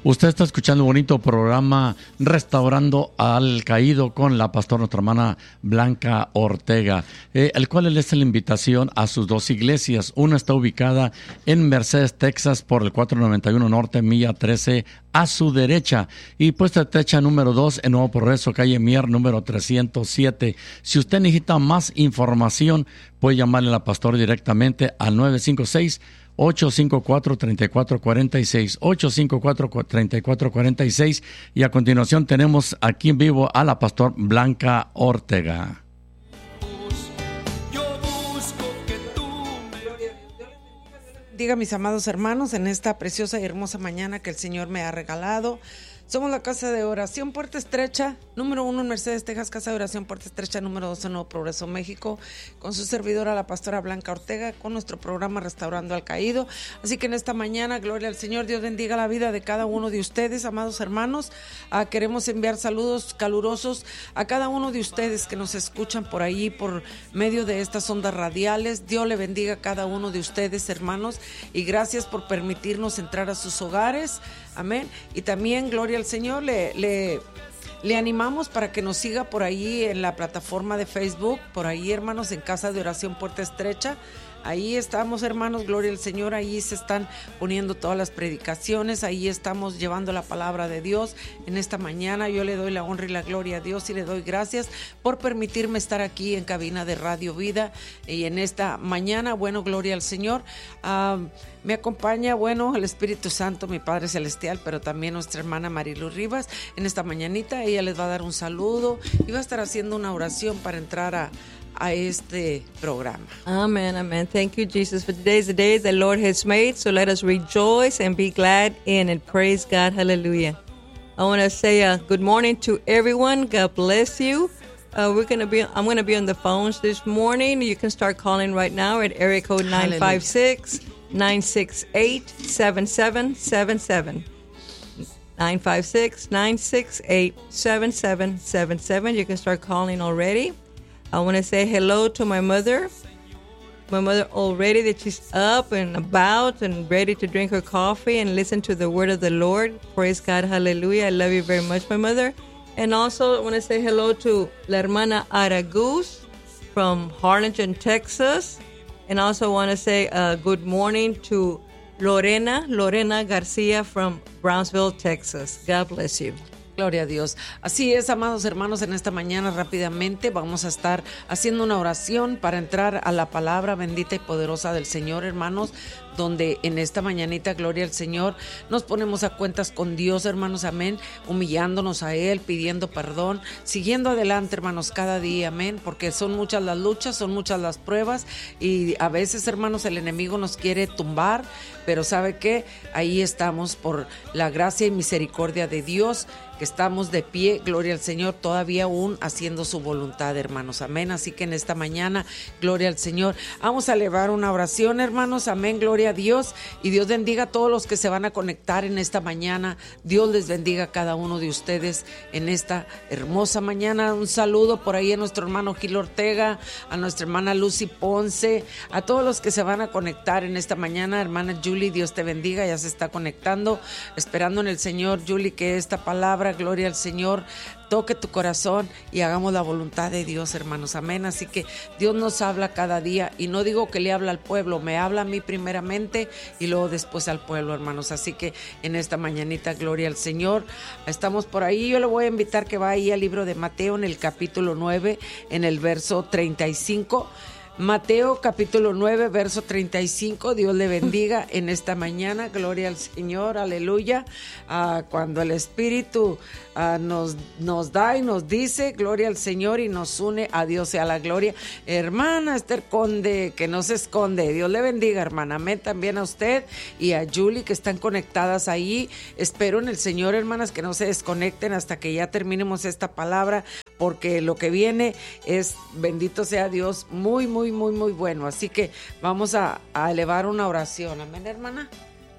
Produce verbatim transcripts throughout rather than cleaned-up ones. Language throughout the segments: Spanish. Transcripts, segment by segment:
Usted está escuchando un bonito programa Restaurando al Caído con la pastora, nuestra hermana Blanca Ortega, eh, el cual le hace la invitación a sus dos iglesias. Una está ubicada en Mercedes, Texas, por el cuatrocientos noventa y uno Norte, milla trece, a su derecha. Y puesta estrecha número dos, en Nuevo Progreso, calle Mier, número trescientos siete. Si usted necesita más información, puede llamarle a la pastora directamente al nueve cinco seis, ocho cinco cuatro, tres cuatro cuatro seis, ocho cinco cuatro, tres cuatro cuatro seis. Y a continuación tenemos aquí en vivo a la pastora Blanca Ortega. Diga, mis amados hermanos, en esta preciosa y hermosa mañana que el Señor me ha regalado. Somos la Casa de Oración Puerta Estrecha, número uno en Mercedes, Texas, Casa de Oración Puerta Estrecha, número dos en Nuevo Progreso, México, con su servidora, la pastora Blanca Ortega, con nuestro programa Restaurando al Caído. Así que en esta mañana, gloria al Señor, Dios bendiga la vida de cada uno de ustedes, amados hermanos. Ah, queremos enviar saludos calurosos a cada uno de ustedes que nos escuchan por ahí, por medio de estas ondas radiales. Dios le bendiga a cada uno de ustedes, hermanos, y gracias por permitirnos entrar a sus hogares. Amén. Y también, gloria al Señor, le, le, le animamos para que nos siga por ahí en la plataforma de Facebook, por ahí, hermanos, en Casa de Oración Puerta Estrecha. Ahí estamos, hermanos, gloria al Señor, ahí se están poniendo todas las predicaciones, ahí estamos llevando la palabra de Dios. En esta mañana yo le doy la honra y la gloria a Dios y le doy gracias por permitirme estar aquí en cabina de Radio Vida. Y en esta mañana, bueno, gloria al Señor, uh, me acompaña, bueno, el Espíritu Santo, mi Padre Celestial, pero también nuestra hermana Marilu Rivas. En esta mañanita ella les va a dar un saludo y va a estar haciendo una oración para entrar a a este programa. Amen, amen. Thank you, Jesus, for today's the day the Lord has made, so let us rejoice and be glad in it. Praise God, hallelujah. I want to say uh, good morning to everyone. God bless you. Uh, we're gonna be. I'm going to be on the phones this morning. You can start calling right now at area code nine five six, nine six eight, seven seven seven seven. nine five six, nine six eight, seven seven seven seven. You can start calling already. I want to say hello to my mother. My mother already that she's up and about and ready to drink her coffee and listen to the word of the Lord. Praise God, hallelujah. I love you very much, my mother. And also I want to say hello to La Hermana Aragus from Harlingen, Texas. And also want to say uh, good morning to Lorena, Lorena Garcia from Brownsville, Texas. God bless you. Gloria a Dios. Así es, amados hermanos, en esta mañana rápidamente vamos a estar haciendo una oración para entrar a la palabra bendita y poderosa del Señor, hermanos, donde en esta mañanita, gloria al Señor, nos ponemos a cuentas con Dios, hermanos, amén, humillándonos a Él, pidiendo perdón, siguiendo adelante, hermanos, cada día, amén, porque son muchas las luchas, son muchas las pruebas y a veces, hermanos, el enemigo nos quiere tumbar, pero ¿sabe qué? Ahí estamos por la gracia y misericordia de Dios, que estamos de pie, gloria al Señor, todavía aún haciendo su voluntad, hermanos, amén. Así que en esta mañana, gloria al Señor, vamos a elevar una oración, hermanos, amén, gloria a Dios, y Dios bendiga a todos los que se van a conectar en esta mañana. Dios les bendiga a cada uno de ustedes en esta hermosa mañana. Un saludo por ahí a nuestro hermano Gil Ortega, a nuestra hermana Lucy Ponce, a todos los que se van a conectar en esta mañana. Hermana Julie, Dios te bendiga, ya se está conectando, esperando en el Señor, Julie, que esta palabra, gloria al Señor, toque tu corazón y hagamos la voluntad de Dios, hermanos, amén. Así que Dios nos habla cada día y no digo que le habla al pueblo, me habla a mí primeramente y luego después al pueblo, hermanos. Así que en esta mañanita, gloria al Señor, estamos por ahí. Yo le voy a invitar que vaya ahí al libro de Mateo en el capítulo nueve, en el verso treinta y cinco. Mateo capítulo nueve, verso treinta y cinco. Dios le bendiga en esta mañana, gloria al Señor, aleluya. Ah, cuando el Espíritu ah, nos, nos da y nos dice, gloria al Señor, y nos une, a Dios sea la gloria. Hermana Esther Conde, que no se esconde, Dios le bendiga, hermana, amén, también a usted y a Julie, que están conectadas ahí. Espero en el Señor, hermanas, que no se desconecten hasta que ya terminemos esta palabra, porque lo que viene es, bendito sea Dios, muy, muy, muy, muy bueno. Así que vamos a, a elevar una oración. Amén, hermana.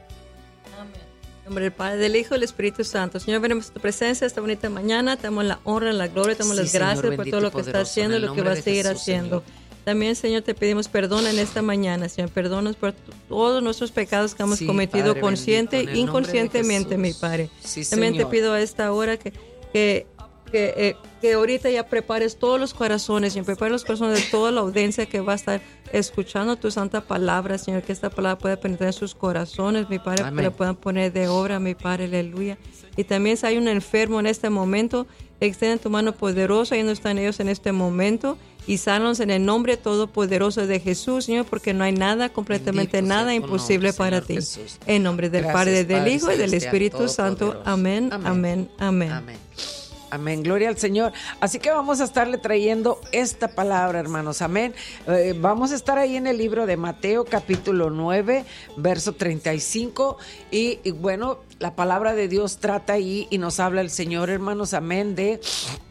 Amén. En nombre del Padre, del Hijo y del Espíritu Santo. Señor, venimos a tu presencia esta bonita mañana. Te damos la honra, la gloria, te damos sí, las gracias Señor, por todo lo que está haciendo y lo que va a seguir Jesús, haciendo. Señor. También, Señor, te pedimos perdón en esta mañana, Señor. Perdónanos por t- todos nuestros pecados que hemos Sí, cometido Padre consciente bendito, en e el nombre de inconscientemente, mi Jesús. Padre. Sí, También Señor. te pido a esta hora que, que, que, eh, que ahorita ya prepares todos los corazones, Señor. Prepare los corazones de toda la audiencia que va a estar escuchando tu santa palabra, Señor. Que esta palabra pueda penetrar en sus corazones, mi Padre, Amén. que la puedan poner de obra, mi Padre, aleluya. Y también si hay un enfermo en este momento, extiende tu mano poderosa y no están ellos en este momento y sánalos en el nombre todopoderoso de Jesús, Señor, porque no hay nada, completamente Bendito sea nada tu imposible nombre, para Señor ti. Jesús. En nombre del Gracias, Padre, del Padre Hijo y del Celestial, Espíritu Santo. Todopoderoso. Amén, Amén. amén, amén. Amén. Amén, gloria al Señor. Así que vamos a estarle trayendo esta palabra, hermanos. Amén. Eh, vamos a estar ahí en el libro de Mateo, capítulo nueve, verso treinta y cinco. Y, y bueno, la palabra de Dios trata ahí y nos habla el Señor, hermanos. Amén. De,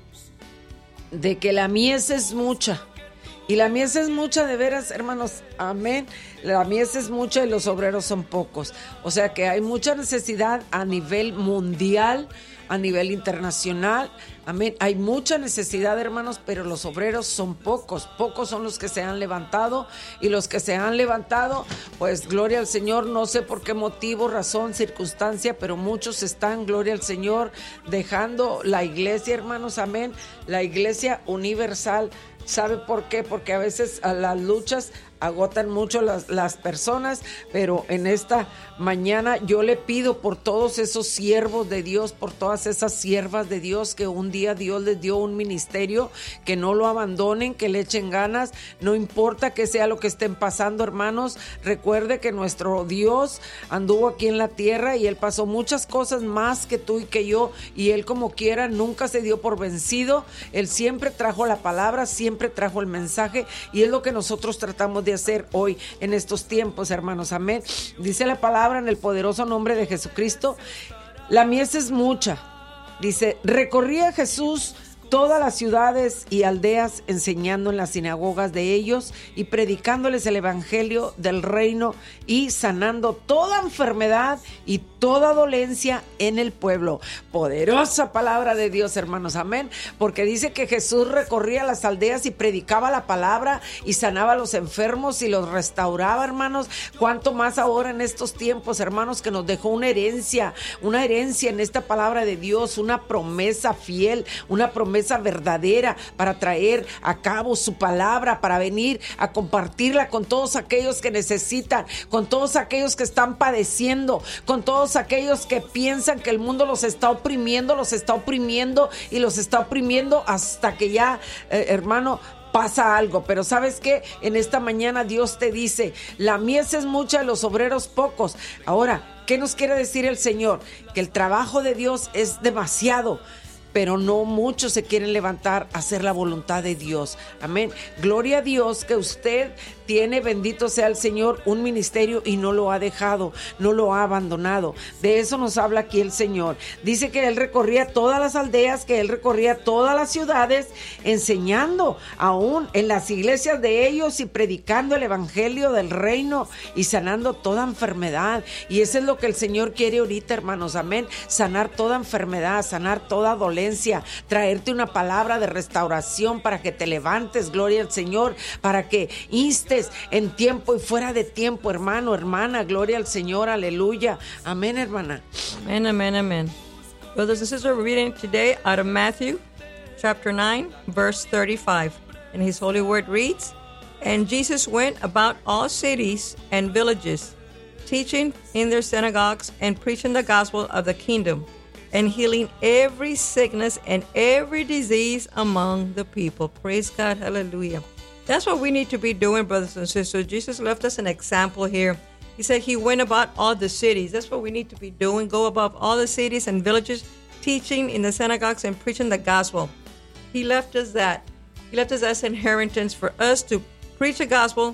de que la mies es mucha. Y la mies es mucha de veras, hermanos, amén. La mies es mucha y los obreros son pocos. O sea que hay mucha necesidad a nivel mundial, a nivel internacional, amén. Hay mucha necesidad, hermanos, pero los obreros son pocos. Pocos son los que se han levantado y los que se han levantado, pues gloria al Señor, no sé por qué motivo, razón, circunstancia, pero muchos están, gloria al Señor, dejando la iglesia, hermanos, amén. La iglesia universal. ¿Sabe por qué? Porque a veces a las luchas agotan mucho las, las personas, pero en esta mañana yo le pido por todos esos siervos de Dios, por todas esas siervas de Dios que un día Dios les dio un ministerio, que no lo abandonen, que le echen ganas, no importa que sea lo que estén pasando, hermanos. Recuerde que nuestro Dios anduvo aquí en la tierra y Él pasó muchas cosas más que tú y que yo, y Él como quiera nunca se dio por vencido. Él siempre trajo la palabra, siempre trajo el mensaje, y es lo que nosotros tratamos de hacer hoy en estos tiempos, hermanos, amén. Dice la palabra en el poderoso nombre de Jesucristo, la mies es mucha. Dice, recorría Jesús todas las ciudades y aldeas, enseñando en las sinagogas de ellos y predicándoles el evangelio del reino y sanando toda enfermedad y toda dolencia en el pueblo. Poderosa palabra de Dios, hermanos, amén, porque dice que Jesús recorría las aldeas y predicaba la palabra y sanaba a los enfermos y los restauraba, hermanos. Cuánto más ahora en estos tiempos, hermanos, que nos dejó una herencia, una herencia en esta palabra de Dios, una promesa fiel, una promesa verdadera para traer a cabo su palabra, para venir a compartirla con todos aquellos que necesitan, con todos aquellos que están padeciendo, con todos aquellos que piensan que el mundo los está oprimiendo, los está oprimiendo y los está oprimiendo hasta que ya, eh, hermano, pasa algo. Pero ¿sabes qué? En esta mañana Dios te dice, la mies es mucha y los obreros pocos. Ahora, ¿qué nos quiere decir el Señor? Que el trabajo de Dios es demasiado, pero no muchos se quieren levantar a hacer la voluntad de Dios. Amén. Gloria a Dios que usted tiene, bendito sea el Señor, un ministerio y no lo ha dejado, no lo ha abandonado. De eso nos habla aquí el Señor. Dice que Él recorría todas las aldeas, que Él recorría todas las ciudades, enseñando aún en las iglesias de ellos y predicando el evangelio del reino y sanando toda enfermedad. Y eso es lo que el Señor quiere ahorita, hermanos. Amén. Sanar toda enfermedad, sanar toda dolencia, traerte una palabra de restauración para que te levantes, gloria al Señor, para que instes en tiempo y fuera de tiempo, hermano, hermana, gloria al Señor, aleluya. Amén, hermana. Amen, amen, amen. Brothers and sisters, we're reading today out of Matthew chapter nine, verse thirty-five. And His holy word reads, "And Jesus went about all cities and villages, teaching in their synagogues and preaching the gospel of the kingdom, and healing every sickness and every disease among the people." Praise God, hallelujah. That's what we need to be doing, brothers and sisters. Jesus left us an example here. He said He went about all the cities. That's what we need to be doing. Go above all the cities and villages, teaching in the synagogues and preaching the gospel. He left us that. He left us as inheritance for us to preach the gospel,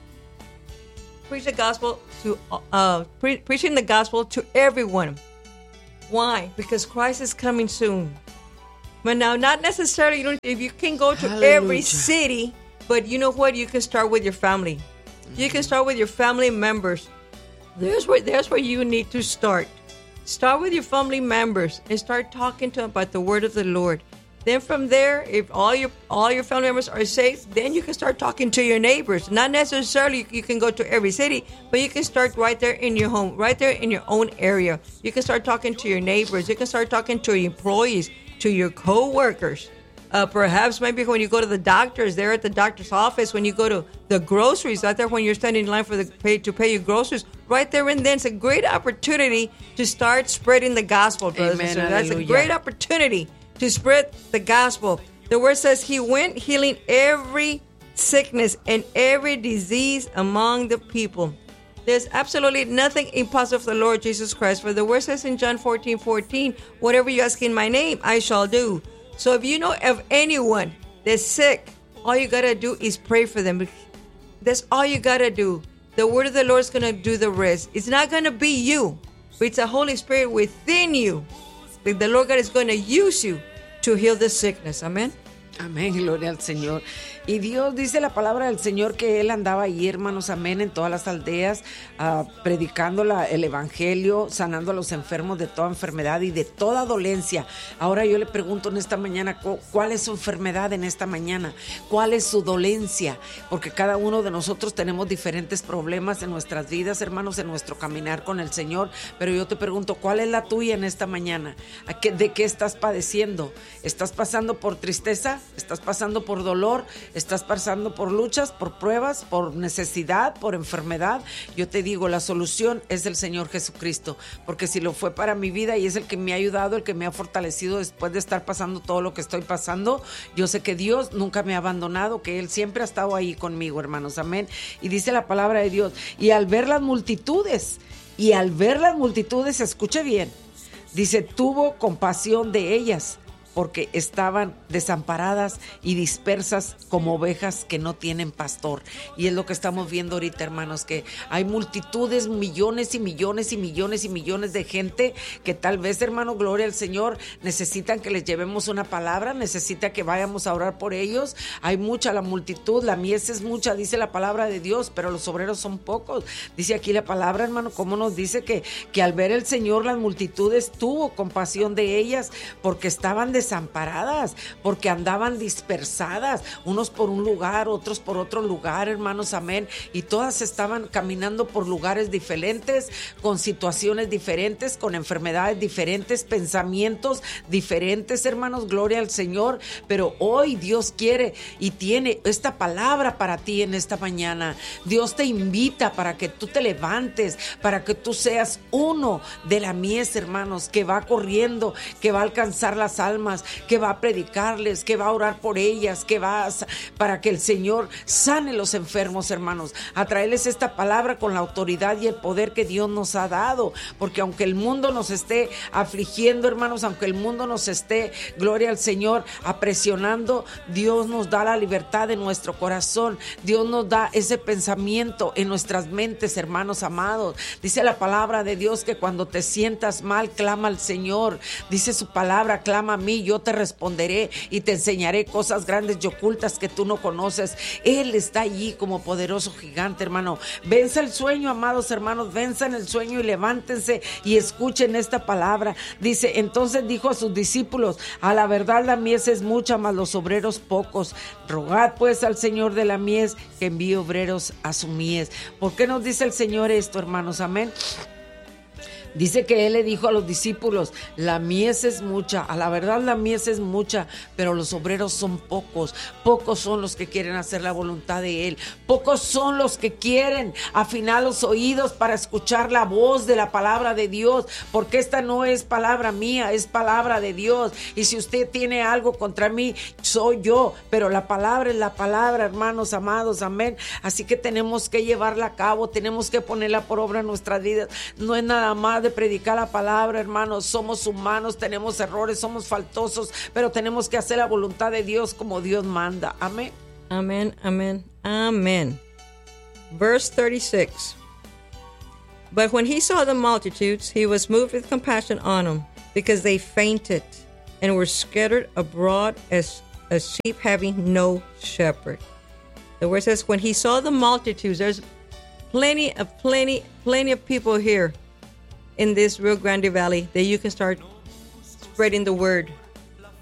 preach the gospel to, uh, pre- preaching the gospel to everyone. Why? Because Christ is coming soon. But now, not necessarily, you know, if you can go to Hallelujah. every city, but you know what? You can start with your family. You can start with your family members. There's where, there's where you need to start. Start with your family members and start talking to them about the word of the Lord. Then from there, if all your all your family members are safe, then you can start talking to your neighbors. Not necessarily you can go to every city, but you can start right there in your home, right there in your own area. You can start talking to your neighbors. You can start talking to your employees, to your co-workers. Uh, perhaps maybe when you go to the doctors, there at the doctor's office, when you go to the groceries, right there when you're standing in line for the pay to pay your groceries, right there and then it's a great opportunity to start spreading the gospel, brothers Amen, and sisters. That's a hallelujah. great opportunity to spread the gospel. The word says he went healing every sickness and every disease among the people. There's absolutely nothing impossible for the Lord Jesus Christ. For the word says in John fourteen fourteen, whatever you ask in my name, I shall do. So if you know of anyone that's sick, all you got to do is pray for them. That's all you got to do. The word of the Lord is going to do the rest. It's not going to be you, but it's the Holy Spirit within you. The Lord God is going to use you to heal the sickness. Amen. Amén, gloria al Señor. Y Dios dice la palabra del Señor que Él andaba ahí, hermanos, amén, en todas las aldeas, uh, predicando la, el evangelio, sanando a los enfermos de toda enfermedad y de toda dolencia. Ahora yo le pregunto en esta mañana, ¿cuál es su enfermedad en esta mañana? ¿Cuál es su dolencia? Porque cada uno de nosotros tenemos diferentes problemas en nuestras vidas, hermanos, en nuestro caminar con el Señor. Pero yo te pregunto, ¿cuál es la tuya en esta mañana? ¿De qué estás padeciendo? ¿Estás pasando por tristeza? ¿Estás pasando por dolor? ¿Estás pasando por luchas, por pruebas, por necesidad, por enfermedad? Yo te digo, la solución es el Señor Jesucristo, porque si lo fue para mi vida y es el que me ha ayudado, el que me ha fortalecido después de estar pasando todo lo que estoy pasando, yo sé que Dios nunca me ha abandonado, que Él siempre ha estado ahí conmigo, hermanos, amén. Y dice la palabra de Dios, y al ver las multitudes, y al ver las multitudes, escuche bien, dice, tuvo compasión de ellas, porque estaban desamparadas y dispersas como ovejas que no tienen pastor. Y es lo que estamos viendo ahorita, hermanos, que hay multitudes, millones y millones y millones y millones de gente que tal vez, hermano, gloria al Señor, necesitan que les llevemos una palabra, necesita que vayamos a orar por ellos. Hay mucha la multitud, la mies es mucha, dice la palabra de Dios, pero los obreros son pocos. Dice aquí la palabra, hermano, cómo nos dice que, que al ver el Señor las multitudes tuvo compasión de ellas, porque estaban desamparadas, desamparadas, porque andaban dispersadas, unos por un lugar, otros por otro lugar, hermanos, amén, y todas estaban caminando por lugares diferentes, con situaciones diferentes, con enfermedades diferentes, pensamientos diferentes, hermanos, gloria al Señor. Pero hoy Dios quiere y tiene esta palabra para ti en esta mañana. Dios te invita para que tú te levantes, para que tú seas uno de la mies, hermanos, que va corriendo, que va a alcanzar las almas, que va a predicarles, que va a orar por ellas, que va a, para que el Señor sane los enfermos, hermanos, a traerles esta palabra con la autoridad y el poder que Dios nos ha dado, porque aunque el mundo nos esté afligiendo, hermanos, aunque el mundo nos esté, gloria al Señor, apresionando, Dios nos da la libertad en nuestro corazón, Dios nos da ese pensamiento en nuestras mentes, hermanos amados. Dice la palabra de Dios que cuando te sientas mal, clama al Señor, dice su palabra, clama a mí, yo te responderé y te enseñaré cosas grandes y ocultas que tú no conoces. Él está allí como poderoso gigante, hermano. Venza el sueño, amados hermanos, venzan el sueño y levántense y escuchen esta palabra. Dice, entonces dijo a sus discípulos, a la verdad la mies es mucha, mas los obreros pocos. Rogad pues al Señor de la mies que envíe obreros a su mies. ¿Por qué nos dice el Señor esto, hermanos? Amén. Dice que Él le dijo a los discípulos, la mies es mucha, a la verdad la mies es mucha, pero los obreros son pocos. Pocos son los que quieren hacer la voluntad de Él. Pocos son los que quieren afinar los oídos para escuchar la voz de la palabra de Dios, porque esta no es palabra mía, es palabra de Dios. Y si usted tiene algo contra mí, soy yo, pero la palabra es la palabra, hermanos amados, amén. Así que tenemos que llevarla a cabo, tenemos que ponerla por obra en nuestras vidas. No es nada más de predicar la palabra, hermanos, somos humanos, tenemos errores, somos faltosos, pero tenemos que hacer la voluntad de Dios como Dios manda. Amén. Amen, amen, amen. Verse thirty-six. But when he saw the multitudes, he was moved with compassion on them, because they fainted and were scattered abroad as, as sheep having no shepherd. The word says, when he saw the multitudes, there's plenty of, plenty, plenty of people here in this Rio Grande Valley that you can start spreading the word.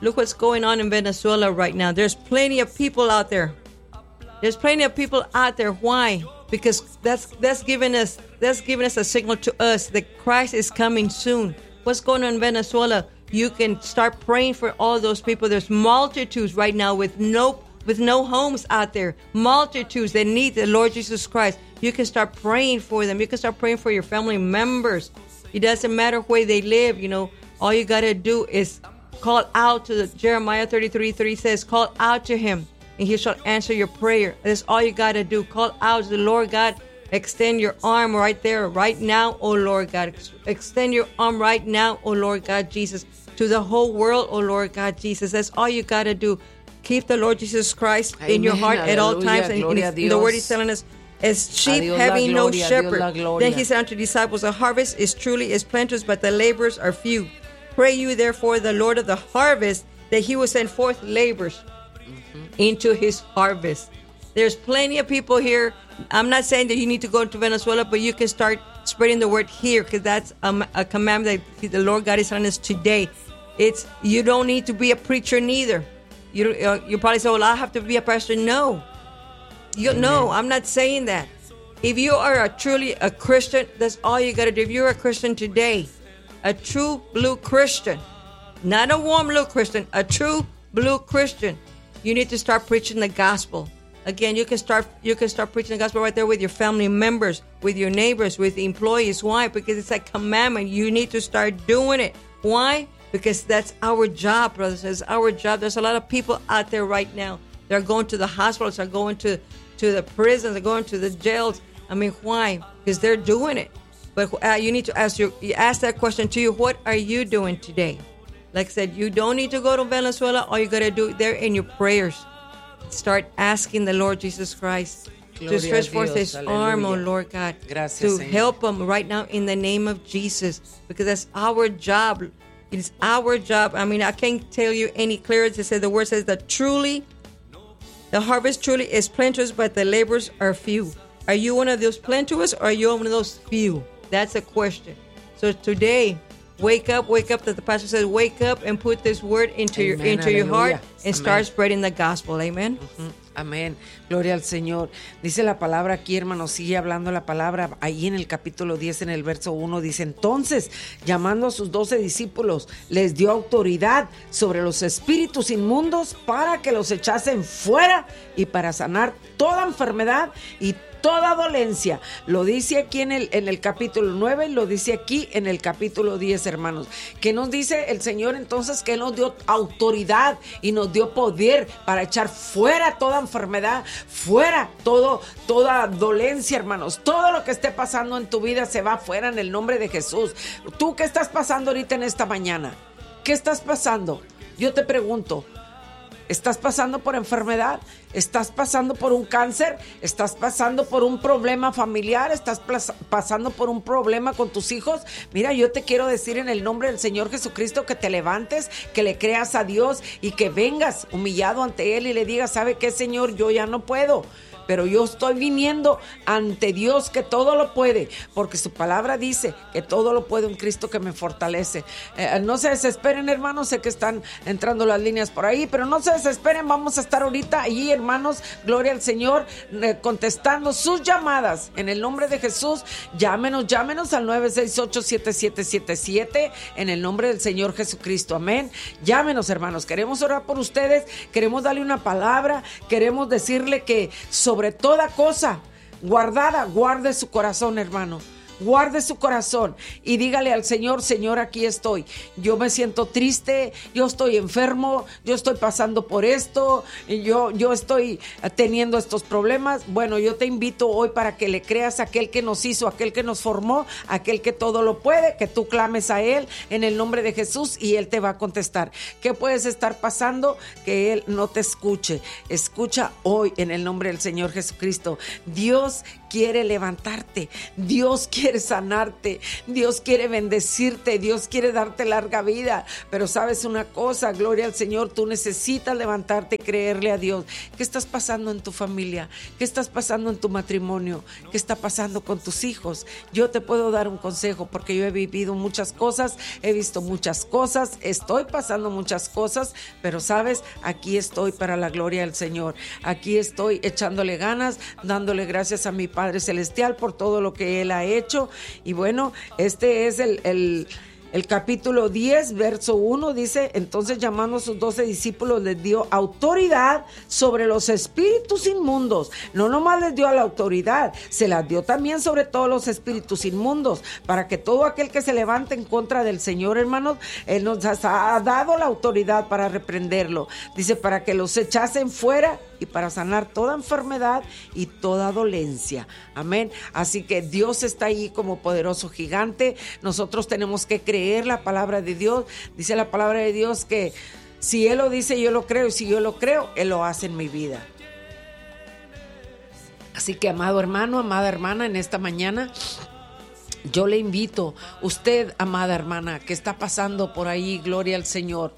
Look what's going on in Venezuela right now. There's plenty of people out there. There's plenty of people out there. Why? Because that's that's giving us that's giving us a signal to us that Christ is coming soon. What's going on in Venezuela? You can start praying for all those people. There's multitudes right now with no with no homes out there. Multitudes that need the Lord Jesus Christ. You can start praying for them. You can start praying for your family members. It doesn't matter where they live. You know, all you got to do is call out to the, Jeremiah thirty-three three says, call out to him and he shall answer your prayer. That's all you got to do. Call out to the Lord God. Extend your arm right there, right now, oh Lord God. Extend your arm right now, oh Lord God Jesus, to the whole world, oh Lord God Jesus. That's all you got to do. Keep the Lord Jesus Christ Amen. In your heart at all times. And, and the word is telling us, as sheep having no shepherd. Then he said unto the disciples, the harvest is truly is plenteous, but the laborers are few. Pray you therefore the Lord of the harvest that he will send forth laborers mm-hmm. into his harvest. There's plenty of people here. I'm not saying that you need to go to Venezuela, but you can start spreading the word here, because that's a, a commandment that the Lord God is on us today. It's you don't need to be a preacher neither. You uh, you probably say, well, I have to be a pastor. No, you Amen. No, I'm not saying that. If you are a, truly a Christian, that's all you got to do. If you're a Christian today, a true blue Christian, not a warm blue Christian, a true blue Christian, you need to start preaching the gospel. Again, you can start you can start preaching the gospel right there with your family members, with your neighbors, with the employees. Why? Because it's a commandment. You need to start doing it. Why? Because that's our job, brothers. It's our job. There's a lot of people out there right now. They're going to the hospitals, they're going to, to the prisons, they're going to the jails. I mean, why? Because they're doing it. But uh, you need to ask your you ask that question to you. What are you doing today? Like I said, you don't need to go to Venezuela. All you got to do there in your prayers. Start asking the Lord Jesus Christ Gloria to stretch forth his Aleluya. Arm, oh Lord God, Gracias, to Señor. Help them right now in the name of Jesus, because that's our job. It is our job. I mean, I can't tell you any clearer to say the word says that truly, the harvest truly is plenteous, but the laborers are few. Are you one of those plenteous, or are you one of those few? That's a question. So today, wake up, wake up, that the pastor says, wake up and put this word into Amen, your into aleluya. Your heart and Amen. Start spreading the gospel. Amen. Uh-huh. Amén. Gloria al Señor. Dice la palabra aquí, hermano, sigue hablando la palabra. Ahí en el capítulo diez, en el verso uno, dice, entonces, llamando a sus doce discípulos, les dio autoridad sobre los espíritus inmundos para que los echasen fuera y para sanar toda enfermedad y toda dolencia. Lo dice aquí en el, en el capítulo nueve, lo dice aquí en el capítulo diez, hermanos. Que nos dice el Señor entonces que Él nos dio autoridad y nos dio poder para echar fuera toda enfermedad, fuera todo, toda dolencia, hermanos. Todo lo que esté pasando en tu vida se va fuera en el nombre de Jesús. ¿Tú qué estás pasando ahorita en esta mañana? ¿Qué estás pasando? Yo te pregunto, ¿estás pasando por enfermedad? ¿Estás pasando por un cáncer? ¿Estás pasando por un problema familiar? ¿Estás plas- pasando por un problema con tus hijos? Mira, yo te quiero decir en el nombre del Señor Jesucristo que te levantes, que le creas a Dios y que vengas humillado ante Él y le digas, ¿sabe qué, Señor? Yo ya no puedo. Pero yo estoy viniendo ante Dios que todo lo puede, porque su palabra dice que todo lo puede un Cristo que me fortalece. Eh, no se desesperen, hermanos, sé que están entrando las líneas por ahí, pero no se desesperen, vamos a estar ahorita allí, hermanos, gloria al Señor, eh, contestando sus llamadas. En el nombre de Jesús, llámenos, llámenos al nueve seis ocho, siete siete siete siete, en el nombre del Señor Jesucristo, amén. Llámenos, hermanos, queremos orar por ustedes, queremos darle una palabra, queremos decirle que sobre toda cosa guardada, guarde su corazón, hermano. Guarde su corazón y dígale al Señor, Señor, aquí estoy. Yo me siento triste, yo estoy enfermo, yo estoy pasando por esto, yo, yo estoy teniendo estos problemas. Bueno, yo te invito hoy para que le creas a aquel que nos hizo, a aquel que nos formó, a aquel que todo lo puede, que tú clames a Él en el nombre de Jesús y Él te va a contestar. ¿Qué puedes estar pasando? Que Él no te escuche. Escucha hoy en el nombre del Señor Jesucristo. Dios quiere levantarte, Dios quiere sanarte, Dios quiere bendecirte, Dios quiere darte larga vida. Pero sabes una cosa, gloria al Señor, tú necesitas levantarte y creerle a Dios. ¿Qué estás pasando en tu familia? ¿Qué estás pasando en tu matrimonio? ¿Qué está pasando con tus hijos? Yo te puedo dar un consejo porque yo he vivido muchas cosas, he visto muchas cosas, estoy pasando muchas cosas, pero sabes, aquí estoy para la gloria del Señor. Aquí estoy echándole ganas, dándole gracias a mi Padre Celestial por todo lo que Él ha hecho. Y bueno, este es el... el El capítulo diez, verso uno, dice: entonces llamando a sus doce discípulos, les dio autoridad sobre los espíritus inmundos. No nomás les dio la autoridad, se las dio también sobre todos los espíritus inmundos, para que todo aquel que se levante en contra del Señor, hermanos, Él nos ha dado la autoridad para reprenderlo. Dice, para que los echasen fuera y para sanar toda enfermedad y toda dolencia. Amén. Así que Dios está ahí como poderoso gigante. Nosotros tenemos que creer la palabra de Dios. Dice la palabra de Dios que si Él lo dice, yo lo creo, y si yo lo creo, Él lo hace en mi vida. Así que, amado hermano, amada hermana, en esta mañana yo le invito, usted, amada hermana, que está pasando por ahí, gloria al Señor,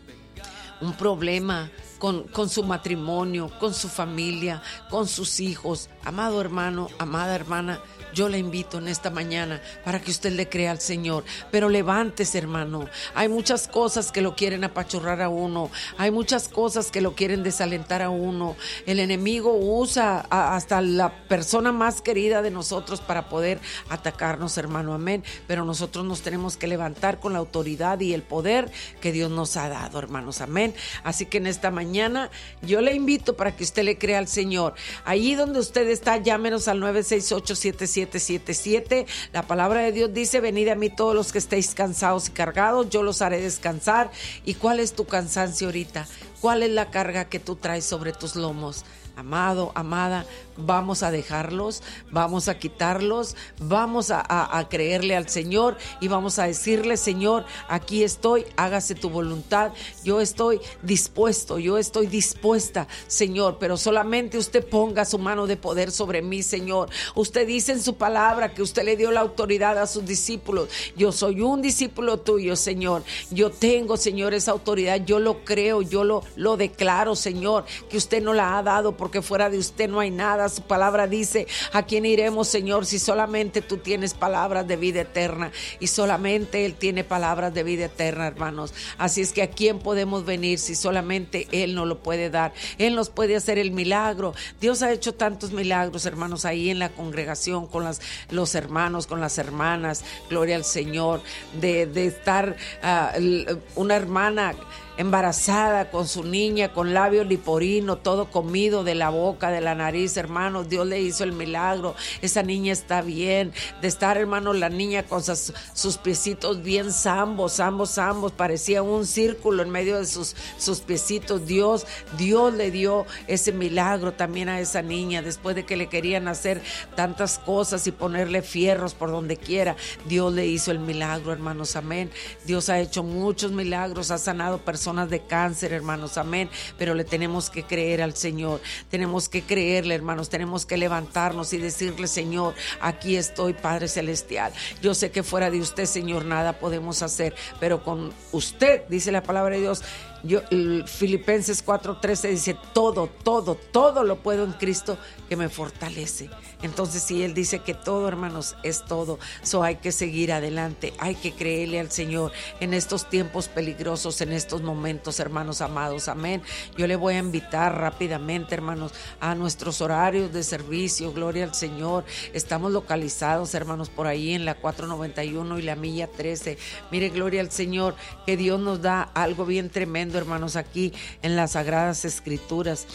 un problema Con, con su matrimonio, con su familia, con sus hijos. Amado hermano, amada hermana, yo le invito en esta mañana para que usted le crea al Señor. Pero levántese, hermano. Hay muchas cosas que lo quieren apachurrar a uno. Hay muchas cosas que lo quieren desalentar a uno. El enemigo usa a, hasta la persona más querida de nosotros para poder atacarnos, hermano. Amén. Pero nosotros nos tenemos que levantar con la autoridad y el poder que Dios nos ha dado, hermanos. Amén. Así que en esta mañana Mañana yo le invito para que usted le crea al Señor. Allí donde usted está, llámenos al nueve seis ocho, siete siete siete siete. La palabra de Dios dice: venid a mí todos los que estéis cansados y cargados, yo los haré descansar. ¿Y cuál es tu cansancio ahorita? ¿Cuál es la carga que tú traes sobre tus lomos? Amado, amada, vamos a dejarlos, vamos a quitarlos, vamos a, a, a creerle al Señor y vamos a decirle: Señor, aquí estoy, hágase tu voluntad. Yo estoy dispuesto, yo estoy dispuesta, Señor, pero solamente usted ponga su mano de poder sobre mí, Señor. Usted dice en su palabra que usted le dio la autoridad a sus discípulos. Yo soy un discípulo tuyo, Señor. Yo tengo, Señor, esa autoridad. Yo lo creo, yo lo, lo declaro, Señor, que usted no la ha dado por porque fuera de usted no hay nada. Su palabra dice: ¿a quién iremos, Señor, si solamente tú tienes palabras de vida eterna? Y solamente Él tiene palabras de vida eterna, hermanos. Así es que ¿a quién podemos venir si solamente Él nos lo puede dar? Él nos puede hacer el milagro. Dios ha hecho tantos milagros, hermanos, ahí en la congregación, con las, los hermanos, con las hermanas. Gloria al Señor. De, de estar uh, una hermana embarazada con su niña, con labio liporino, todo comido de la boca, de la nariz, hermanos. Dios le hizo el milagro. Esa niña está bien. De estar, hermanos, la niña con sus, sus piecitos bien zambos, zambos, zambos. Parecía un círculo en medio de sus, sus piecitos. Dios, Dios le dio ese milagro también a esa niña. Después de que le querían hacer tantas cosas y ponerle fierros por donde quiera, Dios le hizo el milagro, hermanos. Amén. Dios ha hecho muchos milagros, ha sanado personas de cáncer, hermanos, amén, pero le tenemos que creer al Señor, tenemos que creerle, hermanos, tenemos que levantarnos y decirle: Señor, aquí estoy, Padre Celestial. Yo sé que fuera de usted, Señor, nada podemos hacer, pero con usted, dice la palabra de Dios. Yo, Filipenses cuatro trece dice: todo, todo, todo lo puedo en Cristo que me fortalece. Entonces, si Él dice que todo, hermanos, es todo, so hay que seguir adelante, hay que creerle al Señor en estos tiempos peligrosos, en estos momentos, hermanos amados, amén. Yo le voy a invitar rápidamente, hermanos, a nuestros horarios de servicio. Gloria al Señor. Estamos localizados, hermanos, por ahí en la cuatro noventa y uno y la milla trece. Mire, gloria al Señor, que Dios nos da algo bien tremendo, hermanos, aquí en las Sagradas Escrituras.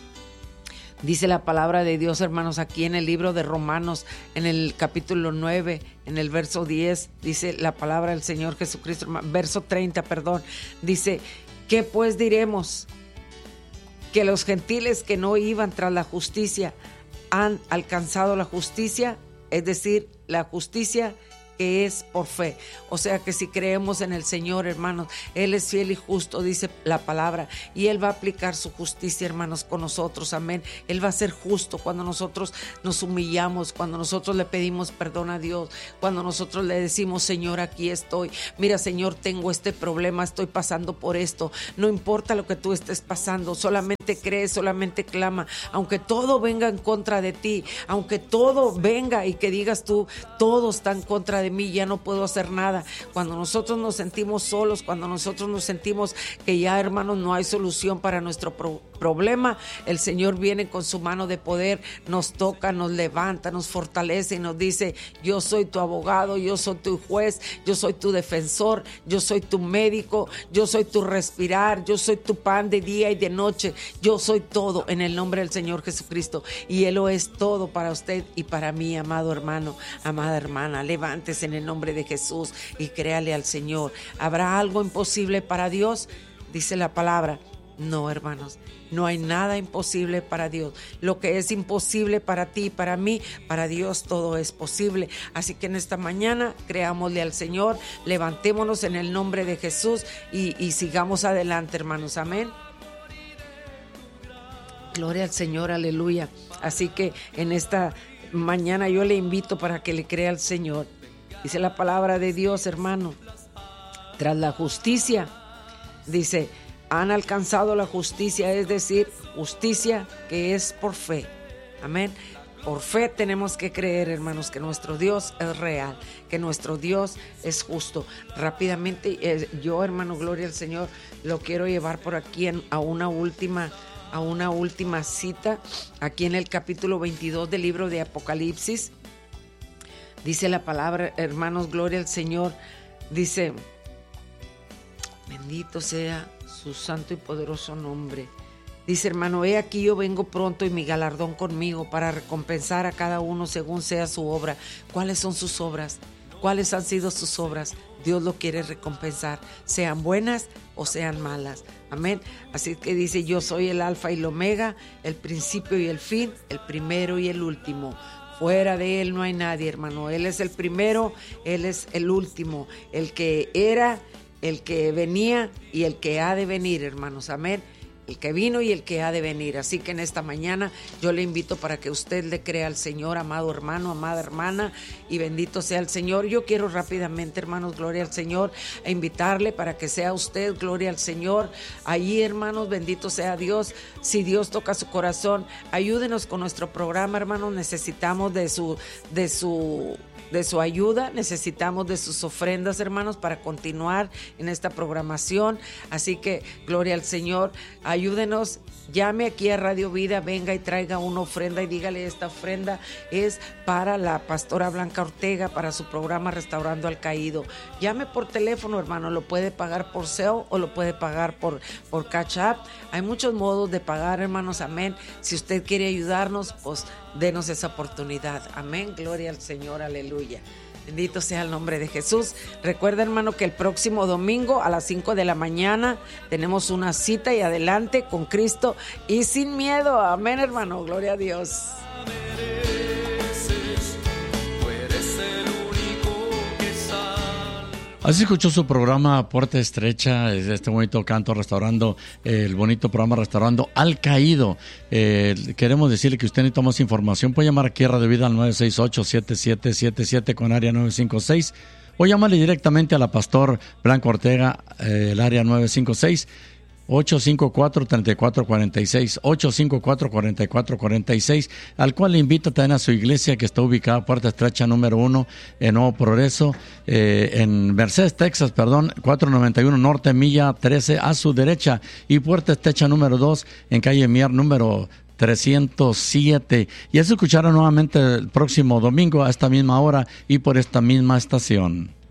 Dice la palabra de Dios, hermanos, aquí en el libro de Romanos, en el capítulo nueve, en el verso diez, dice la palabra del Señor Jesucristo, verso treinta, perdón, dice: ¿qué pues diremos? ¿Que los gentiles que no iban tras la justicia han alcanzado la justicia? Es decir, la justicia que es por fe. O sea que si creemos en el Señor, hermanos, Él es fiel y justo, dice la palabra, y Él va a aplicar su justicia, hermanos, con nosotros, amén. Él va a ser justo cuando nosotros nos humillamos, cuando nosotros le pedimos perdón a Dios, cuando nosotros le decimos, Señor, aquí estoy, mira, Señor, tengo este problema, estoy pasando por esto. No importa lo que tú estés pasando, solamente cree, solamente clama, aunque todo venga en contra de ti, aunque todo venga y que digas tú, todo está en contra de mí, ya no puedo hacer nada. Cuando nosotros nos sentimos solos, cuando nosotros nos sentimos que ya, hermanos, no hay solución para nuestro pro- problema, el Señor viene con su mano de poder, nos toca, nos levanta, nos fortalece y nos dice, yo soy tu abogado, yo soy tu juez, yo soy tu defensor, yo soy tu médico, yo soy tu respirar, yo soy tu pan de día y de noche, yo soy todo en el nombre del Señor Jesucristo, y Él lo es todo para usted y para mí, amado hermano, amada hermana. Levántese en el nombre de Jesús y créale al Señor. ¿Habrá algo imposible para Dios? Dice la palabra. No, hermanos, no hay nada imposible para Dios. Lo que es imposible para ti y para mí, para Dios todo es posible. Así que en esta mañana creámosle al Señor, levantémonos en el nombre de Jesús y, y sigamos adelante, hermanos. Amén. Gloria al Señor, aleluya. Así que en esta mañana yo le invito para que le crea al Señor. Dice la palabra de Dios, hermano, tras la justicia, dice, han alcanzado la justicia, es decir, justicia que es por fe. Amén. Por fe tenemos que creer, hermanos, que nuestro Dios es real, que nuestro Dios es justo. Rápidamente, eh, yo, hermano, gloria al Señor, lo quiero llevar por aquí en, a una última a una última cita, aquí en el capítulo veintidós del libro de Apocalipsis. Dice la palabra, hermanos, gloria al Señor, dice, bendito sea su santo y poderoso nombre. Dice, hermano, he aquí yo vengo pronto y mi galardón conmigo para recompensar a cada uno según sea su obra. ¿Cuáles son sus obras? ¿Cuáles han sido sus obras? Dios lo quiere recompensar, sean buenas o sean malas. Amén. Así que dice, yo soy el alfa y el omega, el principio y el fin, el primero y el último. Fuera de Él no hay nadie, hermano. Él es el primero, Él es el último, el que era, el que venía y el que ha de venir, hermanos. Amén. El que vino y el que ha de venir. Así que en esta mañana yo le invito para que usted le crea al Señor, amado hermano, amada hermana, y bendito sea el Señor. Yo quiero rápidamente, hermanos, gloria al Señor, a invitarle para que sea usted, gloria al Señor. Allí, hermanos, bendito sea Dios. Si Dios toca su corazón, ayúdenos con nuestro programa, hermanos. Necesitamos de su, de su de su ayuda, necesitamos de sus ofrendas, hermanos, para continuar en esta programación. Así que, gloria al Señor, ayúdenos, llame aquí a Radio Vida, venga y traiga una ofrenda y dígale, esta ofrenda es para la pastora Blanca Ortega, para su programa Restaurando al Caído. Llame por teléfono, hermano, lo puede pagar por S E O o lo puede pagar por, por Cash App. Hay muchos modos de pagar, hermanos, amén. Si usted quiere ayudarnos, pues denos esa oportunidad. Amén, gloria al Señor, aleluya. Bendito sea el nombre de Jesús. Recuerda, hermano, que el próximo domingo a las cinco de la mañana tenemos una cita y adelante con Cristo y sin miedo. Amén, hermano, gloria a Dios. Así escuchó su programa Puerta Estrecha, este bonito canto restaurando, eh, el bonito programa Restaurando al Caído. Eh, queremos decirle que usted necesita más información, puede llamar aquí a Radio Vida al nueve seis ocho, siete siete siete siete con área nueve cinco seis o llamarle directamente a la pastor Blanca Ortega, eh, el área nueve cinco seis, ocho cinco cuatro, tres cuatro cuatro seis, ocho cinco cuatro, cuatro cuatro cuatro seis, al cual le invito también a su iglesia que está ubicada Puerta Estrecha número uno en Nuevo Progreso, eh, en Mercedes, Texas, perdón, cuatrocientos noventa y uno Norte, milla trece a su derecha, y Puerta Estrecha número dos en calle Mier número trescientos siete. Y eso escuchará nuevamente el próximo domingo a esta misma hora y por esta misma estación.